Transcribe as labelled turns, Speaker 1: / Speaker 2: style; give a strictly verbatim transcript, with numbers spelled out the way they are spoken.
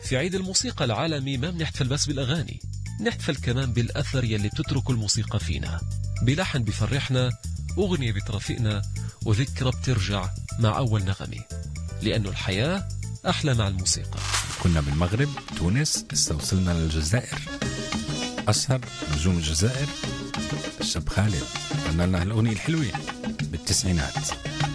Speaker 1: في عيد الموسيقى العالمي ما بنحتفل بس بالأغاني، نحتفل كمان بالأثر يلي بتتركه الموسيقى فينا، بلحن بفرحنا، أغنية بترافقنا، وذكرى بترجع مع أول نغمة، لأنه الحياة أحلى مع الموسيقى.
Speaker 2: كنا بالمغرب، تونس، استوصلنا للجزائر. أسهر نجوم الجزائر الشاب خالد، قلنا لنا هالأغنية الحلوة بالتسعينات.